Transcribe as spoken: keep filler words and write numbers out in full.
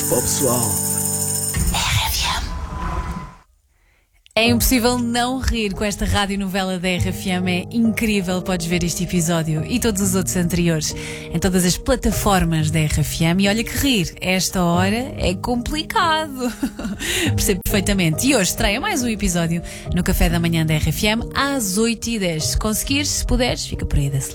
para o pessoal. É impossível não rir com esta radionovela da R F M, é incrível. Podes ver este episódio e todos os outros anteriores em todas as plataformas da R F M. E olha que rir, esta hora é complicado. Percebo perfeitamente. E hoje estreia mais um episódio no Café da Manhã da R F M às oito e dez. Se conseguires, se puderes, fica por aí desse lado.